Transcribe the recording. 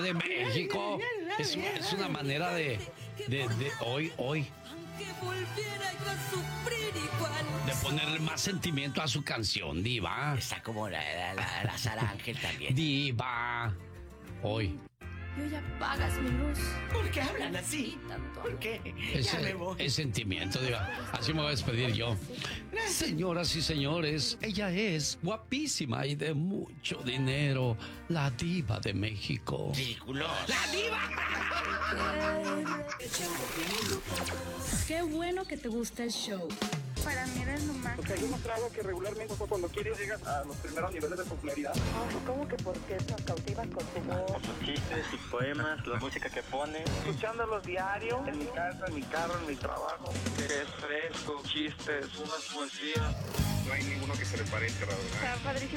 de México. Es una manera de hoy. De ponerle más sentimiento a su canción, Diva. Está como la Sara Ángel también. Diva. Hoy. Y hoy apagas mi luz. ¿Por qué hablan así? ¿Por qué? Ya me voy. Es sentimiento, Diva. Así me voy a despedir yo. Señoras y señores, ella es guapísima y de mucho dinero. La Diva de México. ¡Ridículo! ¡La Diva! Qué bueno que te gusta el show. Para mí eres lo más. Porque hay demostrado que regularmente cuando quieres llegas a los primeros niveles de popularidad. ¿Cómo que por qué nos cautivas con tu voz? Con sus chistes, sus poemas, la música que pone. Escuchándolos diario, en mi casa, en mi carro, en mi trabajo. Que es fresco, chistes, unas poesías. No hay ninguno que se le pare, la verdad. Está padrísimo.